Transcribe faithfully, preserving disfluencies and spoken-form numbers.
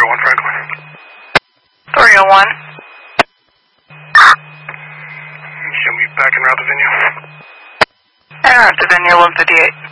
oh one Franklin. three oh one. Show me back en route to venue. En route to venue, one fifty-eight.